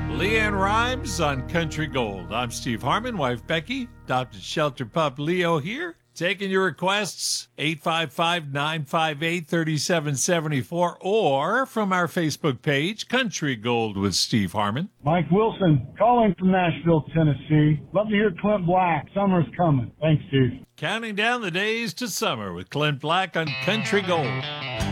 Leanne Rhymes on Country Gold. I'm Steve Harmon, wife Becky, adopted shelter pup Leo here. Taking your requests, 855-958-3774, or from our Facebook page, Country Gold with Steve Harmon. Mike Wilson, calling from Nashville, Tennessee. Love to hear Clint Black. Summer's coming. Thanks, Steve. Counting down the days to summer with Clint Black on Country Gold.